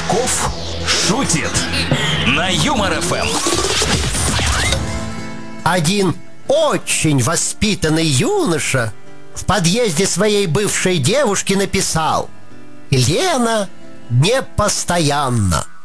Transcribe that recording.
Кошельков шутит на Юмор ФМ. Один очень воспитанный юноша в подъезде своей бывшей девушки написал: «Лена непостоянна».